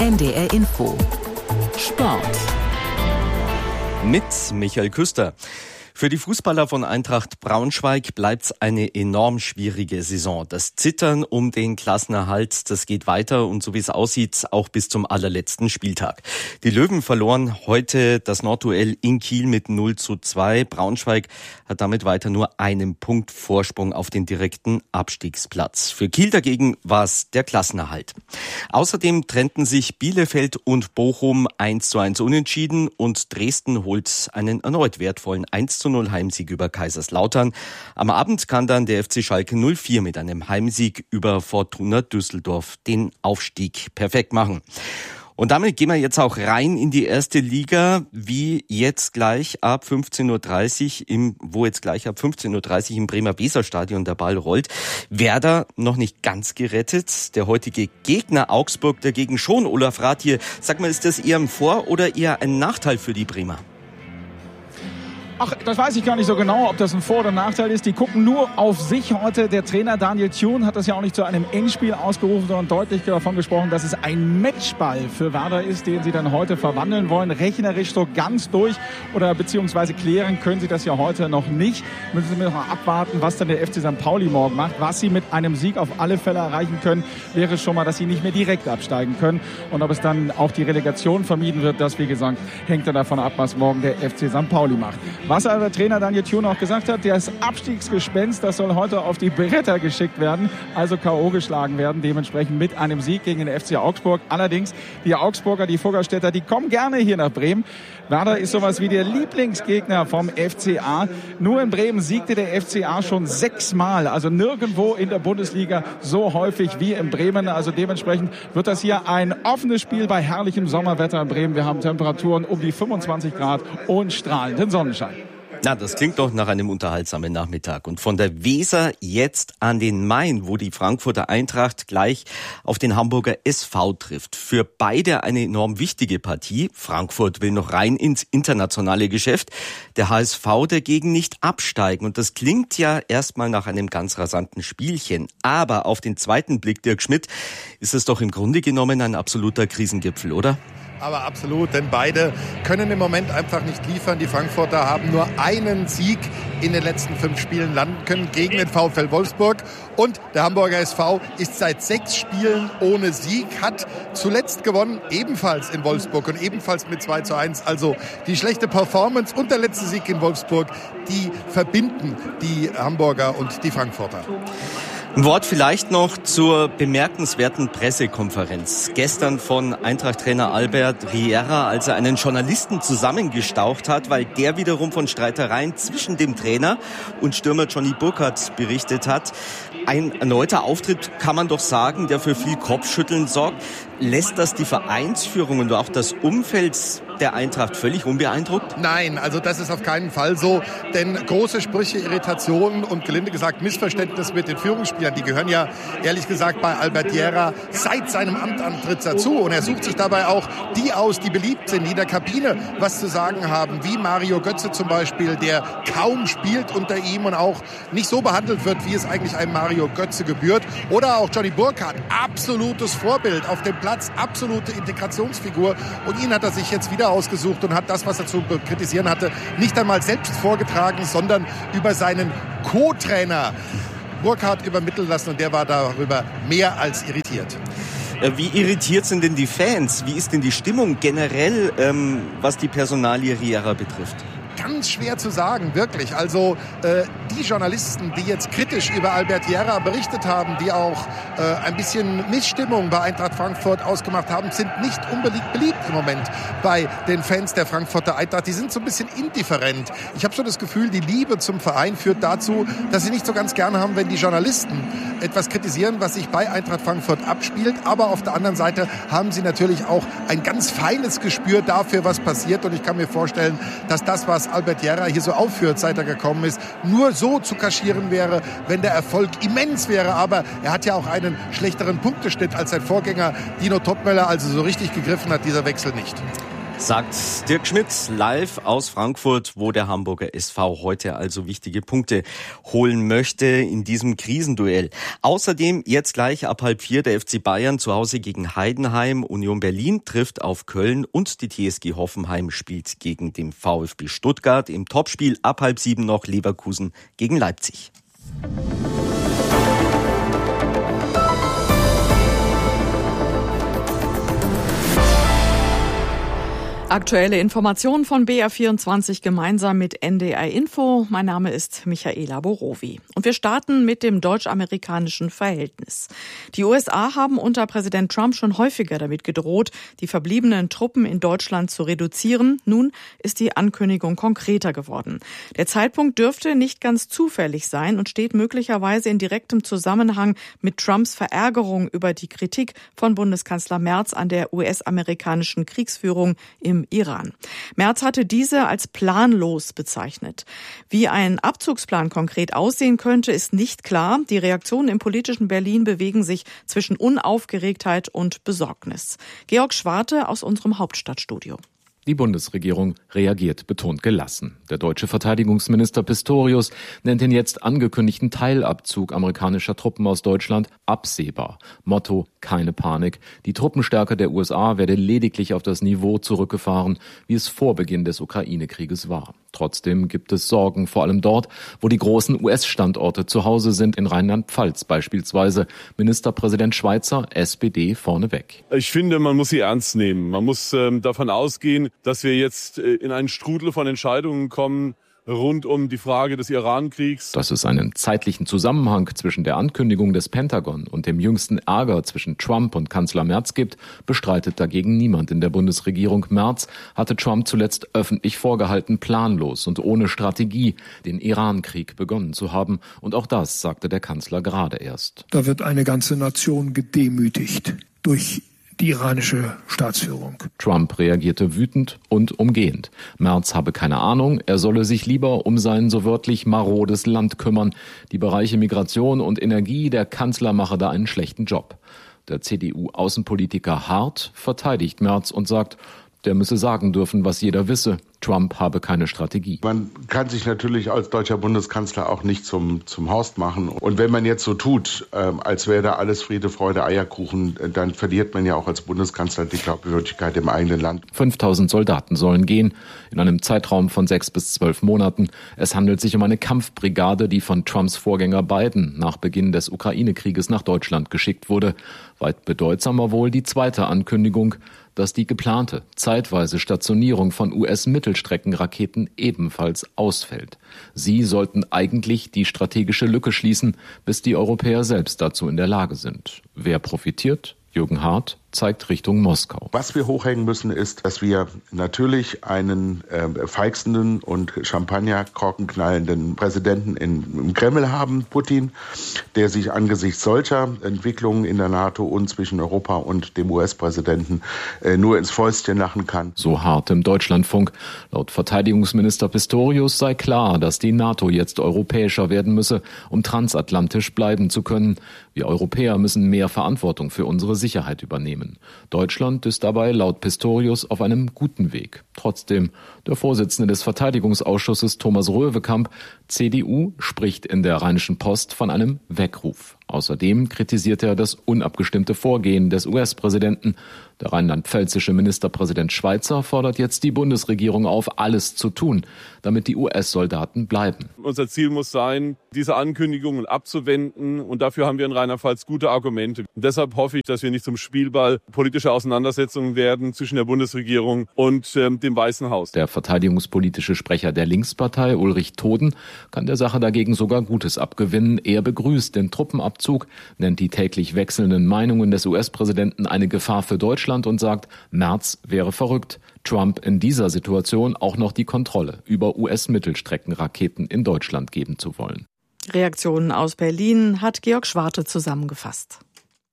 NDR Info Sport mit Michael Küster. Für die Fußballer von Eintracht Braunschweig bleibt's eine enorm schwierige Saison. Das Zittern um den Klassenerhalt, das geht weiter und so wie es aussieht, auch bis zum allerletzten Spieltag. Die Löwen verloren heute das Nordduell in Kiel mit 0:2. Braunschweig hat damit weiter nur einen Punkt Vorsprung auf den direkten Abstiegsplatz. Für Kiel dagegen war es der Klassenerhalt. Außerdem trennten sich Bielefeld und Bochum 1:1 unentschieden und Dresden holt einen erneut wertvollen 1:0 Heimsieg über Kaiserslautern. Am Abend kann dann der FC Schalke 04 mit einem Heimsieg über Fortuna Düsseldorf den Aufstieg perfekt machen. Und damit gehen wir jetzt auch rein in die erste Liga, wo jetzt gleich ab 15:30 Uhr im Bremer Weserstadion der Ball rollt. Werder noch nicht ganz gerettet. Der heutige Gegner Augsburg dagegen schon. Olaf Rath hier. Sag mal, ist das eher ein Vor- oder eher ein Nachteil für die Bremer? Ach, das weiß ich gar nicht so genau, ob das ein Vor- oder Nachteil ist. Die gucken nur auf sich heute. Der Trainer Daniel Thun hat das ja auch nicht zu einem Endspiel ausgerufen, sondern deutlich davon gesprochen, dass es ein Matchball für Werder ist, den sie dann heute verwandeln wollen. Rechnerisch so ganz durch oder beziehungsweise klären können sie das ja heute noch nicht. Müssen sie noch mal abwarten, was dann der FC St. Pauli morgen macht. Was sie mit einem Sieg auf alle Fälle erreichen können, wäre schon mal, dass sie nicht mehr direkt absteigen können. Und ob es dann auch die Relegation vermieden wird, das, wie gesagt, hängt dann davon ab, was morgen der FC St. Pauli macht. Was aber der Trainer Daniel Thun auch gesagt hat, das Abstiegsgespenst, das soll heute auf die Bretter geschickt werden, also K.O. geschlagen werden, dementsprechend mit einem Sieg gegen den FC Augsburg. Allerdings, die Augsburger, die Fuggerstädter, die kommen gerne hier nach Bremen. Werder ist sowas wie der Lieblingsgegner vom FCA. Nur in Bremen siegte der FCA schon 6-mal, also nirgendwo in der Bundesliga so häufig wie in Bremen. Also dementsprechend wird das hier ein offenes Spiel bei herrlichem Sommerwetter in Bremen. Wir haben Temperaturen um die 25 Grad und strahlenden Sonnenschein. Na, das klingt doch nach einem unterhaltsamen Nachmittag. Und von der Weser jetzt an den Main, wo die Frankfurter Eintracht gleich auf den Hamburger SV trifft. Für beide eine enorm wichtige Partie. Frankfurt will noch rein ins internationale Geschäft. Der HSV dagegen nicht absteigen. Und das klingt ja erstmal nach einem ganz rasanten Spielchen. Aber auf den zweiten Blick, Dirk Schmidt, ist es doch im Grunde genommen ein absoluter Krisengipfel, oder? Aber absolut, denn beide können im Moment einfach nicht liefern. Die Frankfurter haben nur einen Sieg in den letzten 5 Spielen landen können gegen den VfL Wolfsburg. Und der Hamburger SV ist seit 6 Spielen ohne Sieg, hat zuletzt gewonnen, ebenfalls in Wolfsburg und ebenfalls mit 2:1. Also die schlechte Performance und der letzte Sieg in Wolfsburg, die verbinden die Hamburger und die Frankfurter. Ein Wort vielleicht noch zur bemerkenswerten Pressekonferenz. Gestern von Eintracht-Trainer Albert Riera, als er einen Journalisten zusammengestaucht hat, weil der wiederum von Streitereien zwischen dem Trainer und Stürmer Johnny Burkhardt berichtet hat. Ein erneuter Auftritt, kann man doch sagen, der für viel Kopfschütteln sorgt. Lässt das die Vereinsführung und auch das Umfeld der Eintracht völlig unbeeindruckt? Nein, also das ist auf keinen Fall so, denn große Sprüche, Irritationen und gelinde gesagt Missverständnis mit den Führungsspielern, die gehören ja ehrlich gesagt bei Albert Riera seit seinem Amtantritt dazu und er sucht sich dabei auch die aus, die beliebt sind, die in der Kabine was zu sagen haben, wie Mario Götze zum Beispiel, der kaum spielt unter ihm und auch nicht so behandelt wird, wie es eigentlich einem Mario Götze gebührt, oder auch Johnny Burkhardt, absolutes Vorbild auf dem Platz, absolute Integrationsfigur und ihn hat er sich jetzt wieder ausgesucht und hat das, was er zu kritisieren hatte, nicht einmal selbst vorgetragen, sondern über seinen Co-Trainer Burkhardt übermitteln lassen und der war darüber mehr als irritiert. Wie irritiert sind denn die Fans? Wie ist denn die Stimmung generell, was die Personalie Riera betrifft? Ganz schwer zu sagen, wirklich. Also die Journalisten, die jetzt kritisch über Albert Riera berichtet haben, die auch ein bisschen Missstimmung bei Eintracht Frankfurt ausgemacht haben, sind nicht unbedingt beliebt im Moment bei den Fans der Frankfurter Eintracht. Die sind so ein bisschen indifferent. Ich habe so das Gefühl, die Liebe zum Verein führt dazu, dass sie nicht so ganz gerne haben, wenn die Journalisten etwas kritisieren, was sich bei Eintracht Frankfurt abspielt. Aber auf der anderen Seite haben sie natürlich auch ein ganz feines Gespür dafür, was passiert. Und ich kann mir vorstellen, dass das, was Albert Riera hier so aufführt, seit er gekommen ist, nur so zu kaschieren wäre, wenn der Erfolg immens wäre. Aber er hat ja auch einen schlechteren Punkteschnitt als sein Vorgänger Dino Topmöller, also so richtig gegriffen hat dieser Wechsel nicht. Sagt Dirk Schmidt live aus Frankfurt, wo der Hamburger SV heute also wichtige Punkte holen möchte in diesem Krisenduell. Außerdem jetzt gleich ab 3:30 der FC Bayern zu Hause gegen Heidenheim. Union Berlin trifft auf Köln und die TSG Hoffenheim spielt gegen den VfB Stuttgart. Im Topspiel ab 6:30 noch Leverkusen gegen Leipzig. Aktuelle Informationen von BR24 gemeinsam mit NDR Info. Mein Name ist Michaela Borowi. Und wir starten mit dem deutsch-amerikanischen Verhältnis. Die USA haben unter Präsident Trump schon häufiger damit gedroht, die verbliebenen Truppen in Deutschland zu reduzieren. Nun ist die Ankündigung konkreter geworden. Der Zeitpunkt dürfte nicht ganz zufällig sein und steht möglicherweise in direktem Zusammenhang mit Trumps Verärgerung über die Kritik von Bundeskanzler Merz an der US-amerikanischen Kriegsführung im Iran. Merz hatte diese als planlos bezeichnet. Wie ein Abzugsplan konkret aussehen könnte, ist nicht klar. Die Reaktionen im politischen Berlin bewegen sich zwischen Unaufgeregtheit und Besorgnis. Georg Schwarte aus unserem Hauptstadtstudio. Die Bundesregierung reagiert betont gelassen. Der deutsche Verteidigungsminister Pistorius nennt den jetzt angekündigten Teilabzug amerikanischer Truppen aus Deutschland absehbar. Motto: keine Panik. Die Truppenstärke der USA werde lediglich auf das Niveau zurückgefahren, wie es vor Beginn des Ukraine-Krieges war. Trotzdem gibt es Sorgen, vor allem dort, wo die großen US-Standorte zu Hause sind, in Rheinland-Pfalz beispielsweise. Ministerpräsident Schweizer, SPD, vorneweg. Ich finde, man muss sie ernst nehmen. Man muss davon ausgehen, dass wir jetzt in einen Strudel von Entscheidungen kommen rund um die Frage des Iran-Kriegs. Dass es einen zeitlichen Zusammenhang zwischen der Ankündigung des Pentagon und dem jüngsten Ärger zwischen Trump und Kanzler Merz gibt, bestreitet dagegen niemand in der Bundesregierung. Merz hatte Trump zuletzt öffentlich vorgehalten, planlos und ohne Strategie den Iran-Krieg begonnen zu haben. Und auch das sagte der Kanzler gerade erst. Da wird eine ganze Nation gedemütigt durch die iranische Staatsführung. Trump reagierte wütend und umgehend. Merz habe keine Ahnung, er solle sich lieber um sein so wörtlich marodes Land kümmern. Die Bereiche Migration und Energie, der Kanzler mache da einen schlechten Job. Der CDU-Außenpolitiker Hart verteidigt Merz und sagt, der müsse sagen dürfen, was jeder wisse. Trump habe keine Strategie. Man kann sich natürlich als deutscher Bundeskanzler auch nicht zum Horst machen. Und wenn man jetzt so tut, als wäre da alles Friede, Freude, Eierkuchen, dann verliert man ja auch als Bundeskanzler die Glaubwürdigkeit im eigenen Land. 5000 Soldaten sollen gehen, in einem Zeitraum von 6 bis 12 Monaten. Es handelt sich um eine Kampfbrigade, die von Trumps Vorgänger Biden nach Beginn des Ukraine-Krieges nach Deutschland geschickt wurde. Weit bedeutsamer wohl die zweite Ankündigung, dass die geplante zeitweise Stationierung von US-Mittelstreckenraketen ebenfalls ausfällt. Sie sollten eigentlich die strategische Lücke schließen, bis die Europäer selbst dazu in der Lage sind. Wer profitiert? Jürgen Hart zeigt Richtung Moskau. Was wir hochhängen müssen, ist, dass wir natürlich einen feixenden und Champagnerkorkenknallenden Präsidenten im Kreml haben, Putin, der sich angesichts solcher Entwicklungen in der NATO und zwischen Europa und dem US-Präsidenten nur ins Fäustchen lachen kann. So Hart im Deutschlandfunk. Laut Verteidigungsminister Pistorius sei klar, dass die NATO jetzt europäischer werden müsse, um transatlantisch bleiben zu können. Wir Europäer müssen mehr Verantwortung für unsere Sicherheit übernehmen. Deutschland ist dabei laut Pistorius auf einem guten Weg. Trotzdem, der Vorsitzende des Verteidigungsausschusses Thomas Röwekamp, CDU, spricht in der Rheinischen Post von einem Weckruf. Außerdem kritisiert er das unabgestimmte Vorgehen des US-Präsidenten. Der rheinland-pfälzische Ministerpräsident Schweizer fordert jetzt die Bundesregierung auf, alles zu tun, damit die US-Soldaten bleiben. Unser Ziel muss sein, diese Ankündigungen abzuwenden. Und dafür haben wir in Rheinland-Pfalz gute Argumente. Und deshalb hoffe ich, dass wir nicht zum Spielball politischer Auseinandersetzungen werden zwischen der Bundesregierung und dem Weißen Haus. Der verteidigungspolitische Sprecher der Linkspartei, Ulrich Toden, kann der Sache dagegen sogar Gutes abgewinnen. Er begrüßt den Truppenabzug, nennt die täglich wechselnden Meinungen des US-Präsidenten eine Gefahr für Deutschland und sagt, Merz wäre verrückt, Trump in dieser Situation auch noch die Kontrolle über US-Mittelstreckenraketen in Deutschland geben zu wollen. Reaktionen aus Berlin hat Georg Schwarte zusammengefasst.